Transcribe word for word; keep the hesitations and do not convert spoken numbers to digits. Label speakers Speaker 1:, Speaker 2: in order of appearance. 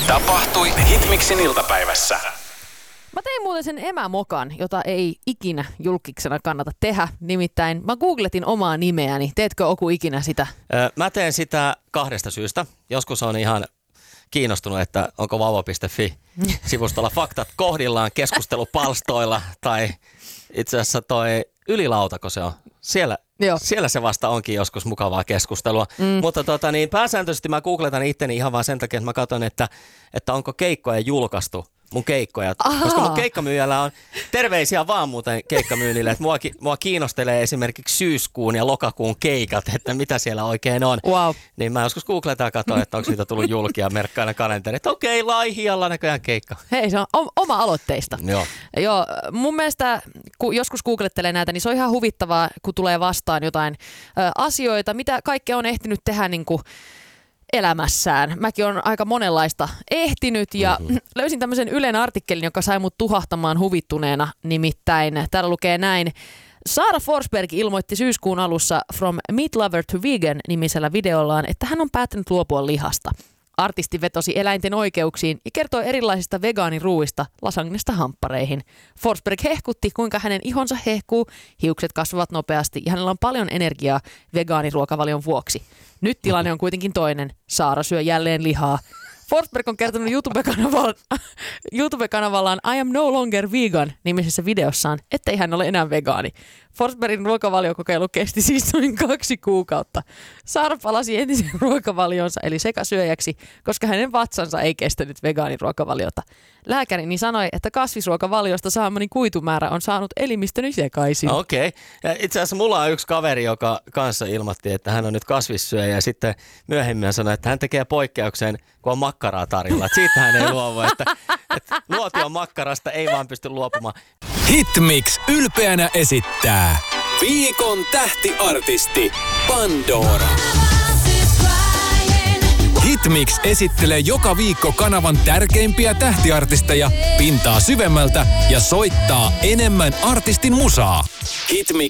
Speaker 1: Tapahtui Hitmixin iltapäivässä.
Speaker 2: Mä tein muuten sen emämokan, jota ei ikinä julkiksena kannata tehdä. Nimittäin mä googletin omaa nimeäni. Teetkö Oku ikinä sitä?
Speaker 3: Öö, mä teen sitä kahdesta syystä. Joskus on ihan kiinnostunut, että onko vauva piste fi-sivustolla faktat kohdillaan keskustelupalstoilla tai itse asiassa toi ylilautako se on. Siellä, siellä se vasta onkin joskus mukavaa keskustelua. Mm. Mutta tota, niin pääsääntöisesti mä googletan itteni ihan vaan sen takia, että mä katson, että, että onko keikkoja julkaistu. Mun keikkoja, Aha. koska mun keikkamyyjällä on terveisiä vaan muuten keikkamyynnille, että mua, mua kiinnostelee esimerkiksi syyskuun ja lokakuun keikat, että mitä siellä oikein on.
Speaker 2: Wow.
Speaker 3: Niin mä joskus googletaan ja katsoin, että onko siitä tullut julkia merkkaina kalenteri, että okei, Laihialla näköjään keikka.
Speaker 2: Hei, se on oma aloitteista.
Speaker 3: Joo.
Speaker 2: Joo, mun mielestä kun joskus googlettelee näitä, niin se on ihan huvittavaa, kun tulee vastaan jotain ö, asioita, mitä kaikkea on ehtinyt tehdä niin kuin elämässään. Mäkin olen aika monenlaista ehtinyt ja mm-hmm. löysin tämmöisen Ylen artikkelin, joka sai mut tuhahtamaan huvittuneena. Nimittäin täällä lukee näin. Sarah Forsberg ilmoitti syyskuun alussa From Meat Lover to Vegan -nimisellä videollaan, että hän on päättänyt luopua lihasta. Artisti vetosi eläinten oikeuksiin ja kertoi erilaisista vegaaniruuista lasagnesta hamppareihin. Forsberg hehkutti, kuinka hänen ihonsa hehkuu, hiukset kasvavat nopeasti ja hänellä on paljon energiaa vegaaniruokavalion vuoksi. Nyt tilanne on kuitenkin toinen. Saara syö jälleen lihaa. Forsberg on kertonut YouTube-kanavallaan, YouTube-kanavallaan I am no longer vegan -nimisessä videossaan, ettei hän ole enää vegaani. Forsbergin ruokavaliokokeilu kesti siis noin kaksi kuukautta. Saara palasi entisen ruokavalionsa eli sekasyöjäksi, koska hänen vatsansa ei kestänyt vegaaniruokavaliota. Lääkärini sanoi, että kasvisruokavaliosta saamani kuitumäärä on saanut elimistöni sekaisin.
Speaker 3: Okei. Okay. Itse asiassa mulla on yksi kaveri, joka kanssa ilmoitti, että hän on nyt kasvissyöjä ja sitten myöhemmin sanoi, että hän tekee poikkeuksen, kun on makkaraa tarjolla. Siitä hän ei luovu, että, että luotion makkarasta ei vaan pysty luopumaan.
Speaker 1: Hitmix ylpeänä esittää viikon tähtiartisti Pandora. Hitmix esittelee joka viikko kanavan tärkeimpiä tähtiartisteja pintaa syvemmältä ja soittaa enemmän artistin musaa. Hitmix